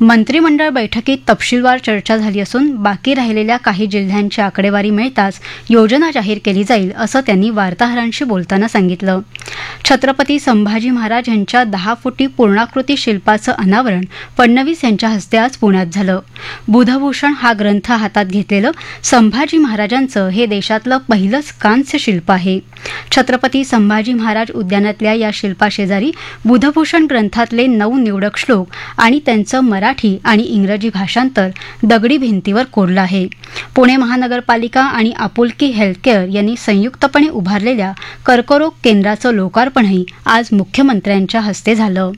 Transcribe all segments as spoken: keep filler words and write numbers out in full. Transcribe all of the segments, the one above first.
मंत्रिमंडळ बैठकीत तपशीलवार चर्चा झाली असून बाकी राहिलेल्या काही जिल्ह्यांची आकडेवारी मिळताच योजना जाहीर केली जाईल असं त्यांनी वार्ताहरांशी बोलताना सांगितलं. छत्रपती संभाजी महाराज यांच्या दहा फुटी पूर्णाकृती शिल्पाचं अनावरण फडणवीस यांच्या हस्ते आज पुण्यात झालं. बुधभूषण हा ग्रंथ हातात घेतलेलं संभाजी महाराजांचं हे देशातलं पहिलंच कांस्य शिल्प आहे. छत्रपती संभाजी महाराज उद्यानातल्या या शिल्पाशेजारी बुधभूषण ग्रंथातले नऊ निवडक श्लोक आणि त्यांचं मराठी आणि इंग्रजी भाषांतर दगडी भिंतीवर कोरलं आहे. पुणे महानगरपालिका आणि आपुलकी हेल्थकेअर यांनी संयुक्तपणे उभारलेल्या कर्करोग केंद्राचं लोकार्पणही आज मुख्यमंत्र्यांच्या हस्ते झालं.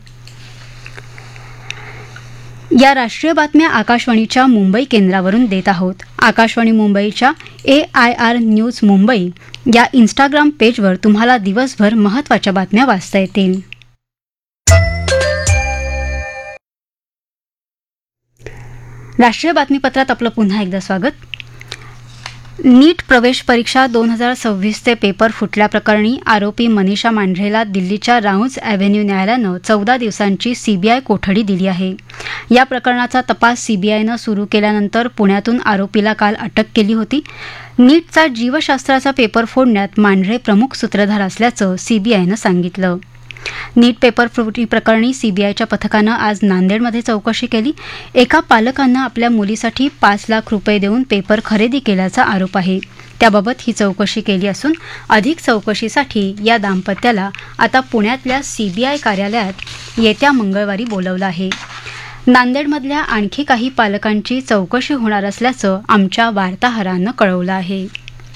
या राष्ट्रीय बातम्या आकाशवाणीच्या मुंबई केंद्रावरून देत आहोत. आकाशवाणी मुंबईच्या ए आय आर न्यूज मुंबई या इन्स्टाग्राम पेजवर तुम्हाला दिवसभर महत्त्वाच्या बातम्या वाचता येतील. राष्ट्रीय बातमीपत्रात आपलं पुन्हा एकदा स्वागत. नीट प्रवेश परीक्षा दोन हजार सव्वीसचे पेपर फुटल्याप्रकरणी आरोपी मनीषा मांढरेला दिल्लीच्या राऊंज अॅव्हेन्यू न्यायालयानं चौदा दिवसांची सीबीआय कोठडी दिली आहे. या प्रकरणाचा तपास सीबीआयनं सुरू केल्यानंतर पुण्यातून आरोपीला काल अटक केली होती. नीटचा जीवशास्त्राचा पेपर फोडण्यात मांढरे प्रमुख सूत्रधार असल्याचं सीबीआयनं सांगितलं. नीट पेपर फुटी प्रकरणी सीबीआयच्या पथकानं आज नांदेडमध्ये चौकशी केली. एका पालकानं आपल्या मुलीसाठी पाच लाख रुपये देऊन पेपर खरेदी केल्याचा आरोप आहे. त्याबाबत ही चौकशी केली असून अधिक चौकशीसाठी या दाम्पत्याला आता पुण्यातल्या सीबीआय कार्यालयात येत्या मंगळवारी बोलवलं आहे. नांदेडमधल्या आणखी काही पालकांची चौकशी होणार असल्याचं आमच्या वार्ताहरानं कळवलं आहे.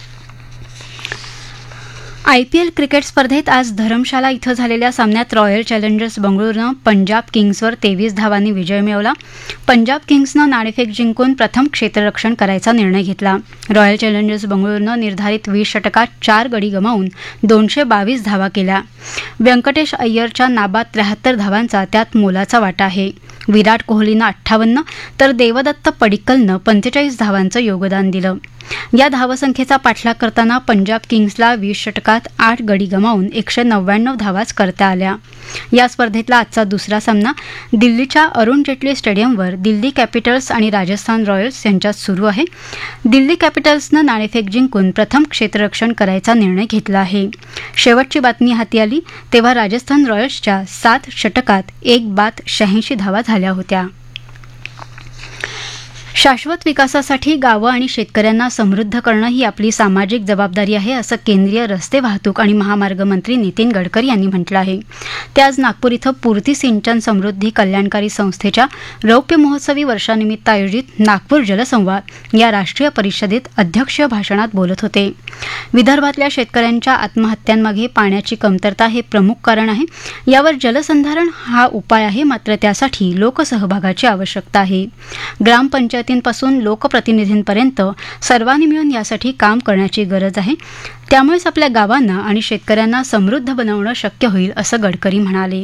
आयपीएल क्रिकेट स्पर्धेत आज धरमशाला इथं झालेल्या सामन्यात रॉयल चॅलेंजर्स बंगळुरूनं पंजाब किंग्सवर तेवीस धावांनी विजय मिळवला. पंजाब किंग्सनं नाणेफेक जिंकून प्रथम क्षेत्ररक्षण करायचा निर्णय घेतला. रॉयल चॅलेंजर्स बंगळुरूनं निर्धारित वीस षटकात चार गडी गमावून दोनशे बावीस धावा केल्या. व्यंकटेश अय्यरच्या नाबाद त्र्याहत्तर धावांचा त्यात मोलाचा वाटा आहे. विराट कोहलीनं अठ्ठावन्न तर देवदत्त पडिक्कलनं पंचेचाळीस धावांचं योगदान दिलं. या धावसंख्येचा पाठलाग करताना पंजाब किंग्सला वीस षटकात आठ गडी गमावून एकशे नव्याण्णव धावाच करता आल्या. या स्पर्धेतला आजचा दुसरा सामना दिल्लीच्या अरुण जेटली स्टेडियमवर दिल्ली कॅपिटल्स आणि राजस्थान रॉयल्स यांच्यात सुरू आहे. दिल्ली कॅपिटल्सनं नाणेफेक जिंकून प्रथम क्षेत्ररक्षण करायचा निर्णय घेतला आहे. शेवटची बातमी हाती आली तेव्हा राजस्थान रॉयल्सच्या सात षटकात एक बाद शहाऐंशी धावा झाल्या होत्या. शाश्वत विकासासाठी गावं आणि शेतकऱ्यांना समृद्ध करणं ही आपली सामाजिक जबाबदारी आहे असं केंद्रीय रस्ते वाहतूक आणि महामार्ग मंत्री नितीन गडकरी यांनी म्हटलं आहे. ते आज नागपूर इथं पूर्ती सिंचन समृद्धी कल्याणकारी संस्थेच्या रौप्य महोत्सवी वर्षानिमित्त आयोजित नागपूर जलसंवाद या राष्ट्रीय परिषदेत अध्यक्षीय भाषणात बोलत होते. विदर्भातल्या शेतकऱ्यांच्या आत्महत्यांमागे पाण्याची कमतरता हे प्रमुख कारण आहे. यावर जलसंधारण हा उपाय आहे, मात्र त्यासाठी लोकसहभागाची आवश्यकता आहे. ग्रामपंचायत पासून लोकप्रतिनिधींपर्यंत सर्वांनी मिळून यासाठी काम करण्याची गरज आहे. त्यामुळेच आपल्या गावांना आणि शेतकऱ्यांना समृद्ध बनवणं शक्य होईल असं गडकरी म्हणाले.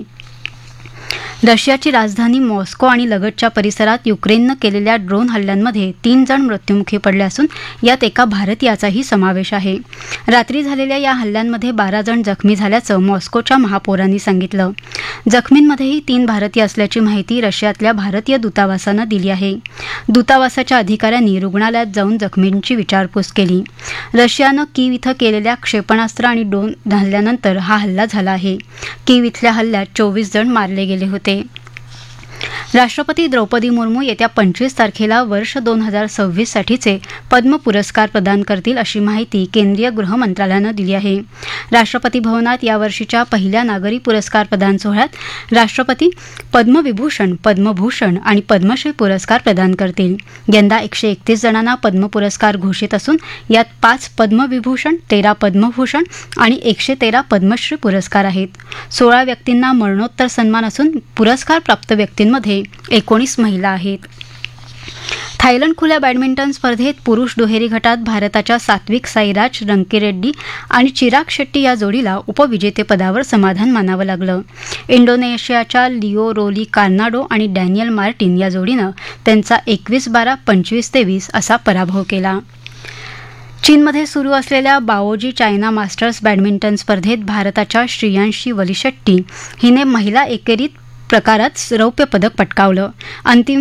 रशियाची राजधानी मॉस्को आणि लगतच्या परिसरात युक्रेननं केलेल्या ड्रोन हल्ल्यांमध्ये तीन जण मृत्युमुखी पडले असून यात एका भारतीयाचाही समावेश आहे. रात्री झालेल्या या हल्ल्यांमध्ये बारा जण जखमी झाल्याचं मॉस्कोच्या महापौरांनी सांगितलं. जखमींमध्येही तीन भारतीय असल्याची माहिती रशियातल्या भारतीय दूतावासानं दिली आहे. दूतावासाच्या अधिकाऱ्यांनी रुग्णालयात जाऊन जखमींची विचारपूस केली. रशियानं कीव इथं केलेल्या क्षेपणास्त्र आणि ड्रोन हल्ल्यानंतर हा हल्ला झाला आहे. कीव इथल्या हल्ल्यात चोवीस जण मारले गेले होते. राष्ट्रपती द्रौपदी मुर्मू येत्या पंचवीस तारखेला वर्ष दोन हजार सव्वीस साठीचे पद्म पुरस्कार प्रदान करतील अशी माहिती केंद्रीय गृह मंत्रालयानं दिली आहे. राष्ट्रपती भवनात यावर्षीच्या पहिल्या नागरी पुरस्कार प्रदान सोहळ्यात राष्ट्रपती पद्मविभूषण, पद्मभूषण आणि पद्मश्री पुरस्कार प्रदान करतील. यंदा एकशे एकतीस जणांना पद्म पुरस्कार घोषित असून यात पाच पद्मविभूषण, तेरा पद्मभूषण आणि एकशे तेरा पद्मश्री पुरस्कार आहेत. सोळा व्यक्तींना मरणोत्तर सन्मान असून पुरस्कार प्राप्त व्यक्तींमध्ये एकोणीस महिला आहेत. थायलंड खुल्या बॅडमिंटन स्पर्धेत पुरुष दुहेरी गटात भारताच्या सात्विक साईराज रंकीरेड्डी आणि चिराग शेट्टी या जोडीला उपविजेतेपदावर समाधान मानावं लागलं. इंडोनेशियाच्या लिओ रोली कार्नाडो आणि डॅनियल मार्टिन या जोडीनं त्यांचा एकवीस बारा, पंचवीस तेवीस असा पराभव केला. चीनमध्ये सुरू असलेल्या बाओजी चायना मास्टर्स बॅडमिंटन स्पर्धेत भारताच्या श्रेयांशी वलिशेट्टी हिने महिला एकेरीत प्रकारात रौप्य पदक पटकावलं. अंतिम